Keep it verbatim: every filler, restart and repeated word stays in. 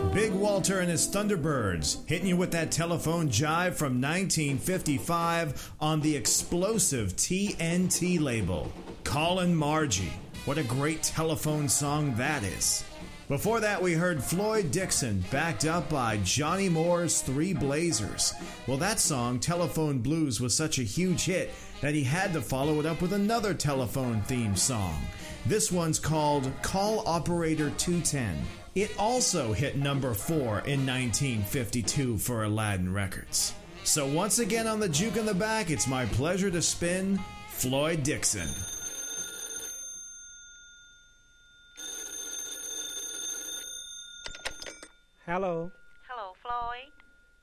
Big Walter and his Thunderbirds, hitting you with that telephone jive from nineteen fifty-five on the explosive T N T label. Callin' Margie. What a great telephone song that is. Before that, we heard Floyd Dixon, backed up by Johnny Moore's Three Blazers. Well, that song, Telephone Blues, was such a huge hit that he had to follow it up with another telephone-themed song. This one's called Call Operator two ten. It also hit number four in nineteen fifty-two for Aladdin Records. So once again on the Juke in the Back, it's my pleasure to spin Floyd Dixon. Hello.